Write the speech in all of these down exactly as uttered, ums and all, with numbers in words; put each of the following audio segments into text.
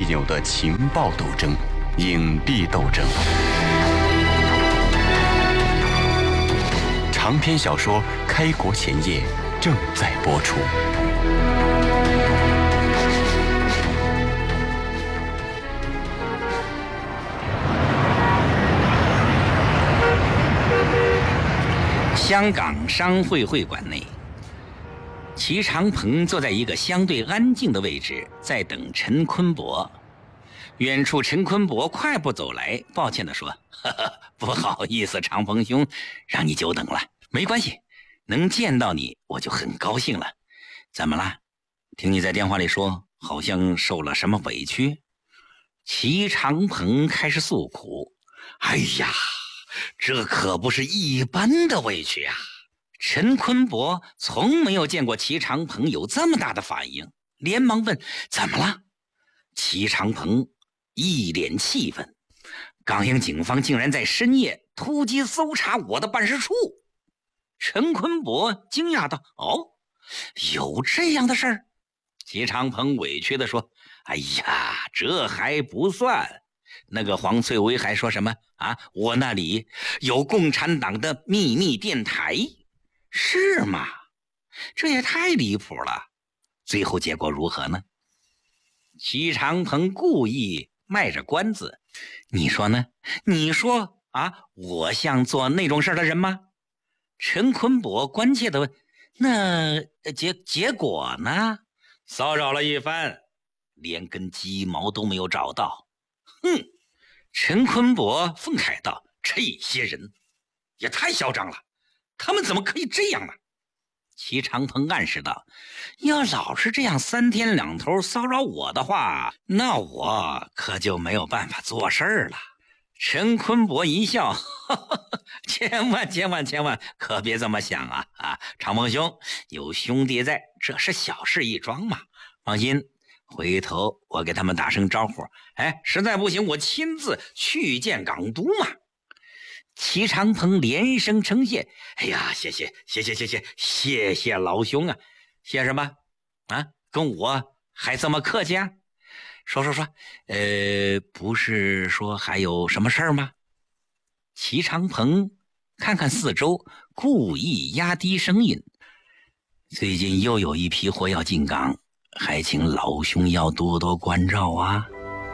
有的情报斗争、影帝斗争。长篇小说《开国前夜》正在播出。 香港商会会馆内，齐长鹏坐在一个相对安静的位置，在等陈坤伯。远处陈坤伯快步走来，抱歉地说：“呵呵，不好意思，长鹏兄，让你久等了。没关系，能见到你我就很高兴了。怎么了？听你在电话里说，好像受了什么委屈。”齐长鹏开始诉苦：“哎呀，这可不是一般的委屈啊！”陈坤伯从没有见过齐长鹏有这么大的反应，连忙问：“怎么了？”齐长鹏一脸气愤：“港英警方竟然在深夜突击搜查我的办事处！”陈坤伯惊讶道：“哦，有这样的事儿？”齐长鹏委屈地说：“哎呀，这还不算。那个黄翠薇还说什么啊？我那里有共产党的秘密电台。是吗？这也太离谱了。最后结果如何呢？”齐长鹏故意卖着关子：“你说呢？你说啊，我像做那种事的人吗？”陈坤伯关切地问：“那结结果呢？”“骚扰了一番，连根鸡毛都没有找到。”“哼！”陈坤伯愤慨道：“这些人也太嚣张了，他们怎么可以这样呢？”齐长鹏暗示道：“要老是这样三天两头骚扰我的话，那我可就没有办法做事儿了。”陈坤伯一笑：“呵呵，千万千万千万可别这么想啊！啊，长鹏兄，有兄弟在，这是小事一桩嘛。放心，回头我给他们打声招呼。哎，实在不行，我亲自去见港督嘛。”齐长鹏连声称谢：“哎呀，谢谢谢谢谢谢谢谢老兄啊！谢什么啊？跟我还这么客气啊？说说说，呃，不是说还有什么事儿吗？”齐长鹏看看四周，故意压低声音：“最近又有一批货要进港，还请老兄要多多关照啊。”“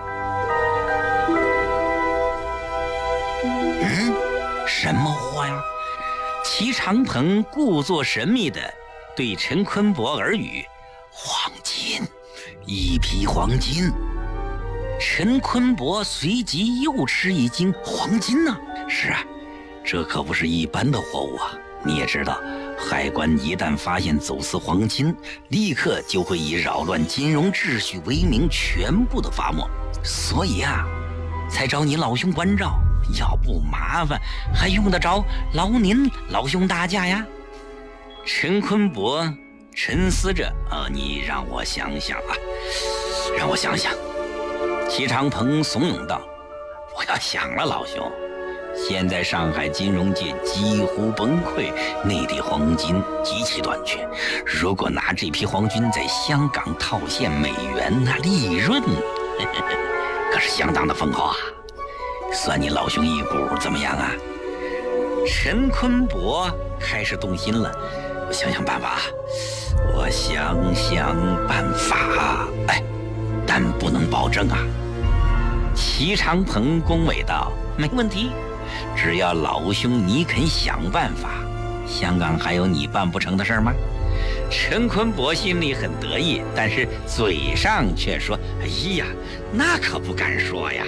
嗯？什么货呀？”齐长鹏故作神秘地对陈坤伯耳语：“黄金，一批黄金。”陈坤伯随即又吃一惊：“黄金呢？”“是啊，这可不是一般的货物啊！你也知道，海关一旦发现走私黄金，立刻就会以扰乱金融秩序为名全部的罚没。所以啊，才找你老兄关照。要不麻烦，还用得着劳您老兄大驾呀？”陈坤伯沉思着：“啊，你让我想想啊，让我想想。”齐长鹏怂恿道：“我要想了，老兄。现在上海金融界几乎崩溃，内地黄金极其短缺。如果拿这批黄金在香港套现美元，那利润呵呵可是相当的丰厚啊！算你老兄一股怎么样啊？”陈坤伯开始动心了：“我想想办法，我想想办法，哎，但不能保证啊。”齐长鹏恭维道：“没问题，只要老兄你肯想办法，香港还有你办不成的事吗？”陈坤伯心里很得意，但是嘴上却说：“哎呀，那可不敢说呀。”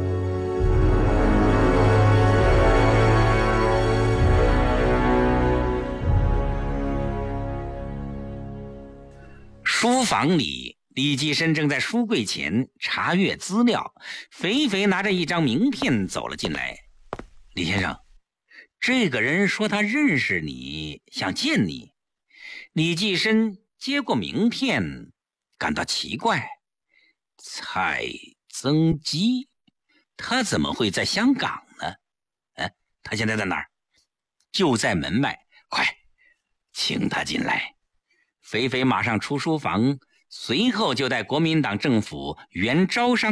书房里，李济深正在书柜前查阅资料，肥肥拿着一张名片走了进来。“李先生，这个人说他认识你，想见你。”李济深接过名片，感到奇怪：蔡增基，他怎么会在香港呢？哎，他现在在哪儿？就在门外，快，请他进来。肥肥马上出书房，随后就带国民党政府原招商